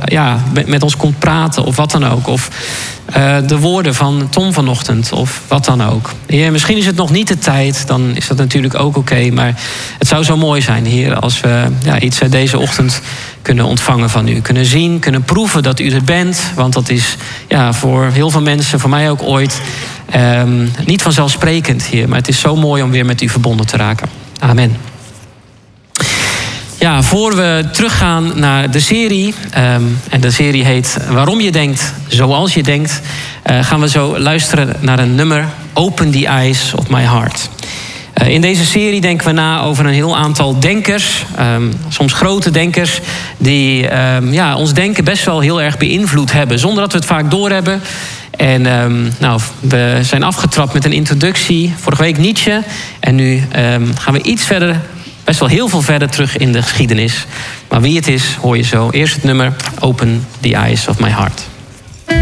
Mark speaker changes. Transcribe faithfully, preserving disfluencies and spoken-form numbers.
Speaker 1: ja, met, met ons komt praten of wat dan ook. Of uh, de woorden van Tom vanochtend of wat dan ook. Heer, misschien is het nog niet de tijd, dan is dat natuurlijk ook oké. Okay, maar het zou zo mooi zijn, Heer, als we ja, iets uit deze ochtend kunnen ontvangen van u. Kunnen zien, kunnen proeven dat u er bent. Want dat is ja, voor heel veel mensen, voor mij ook ooit, um, niet vanzelfsprekend, Heer. Maar het is zo mooi om weer met u verbonden te raken. Amen. Ja, voor we teruggaan naar de serie, um, en de serie heet Waarom je denkt, zoals je denkt, uh, gaan we zo luisteren naar een nummer, Open the Eyes of My Heart. Uh, in deze serie denken we na over een heel aantal denkers, um, soms grote denkers, die um, ja, ons denken best wel heel erg beïnvloed hebben, zonder dat we het vaak doorhebben. En um, nou, we zijn afgetrapt met een introductie, vorige week Nietzsche, en nu um, gaan we iets verder, best wel heel veel verder terug in de geschiedenis. Maar wie het is, hoor je zo. Eerst het nummer Open the Eyes of My Heart.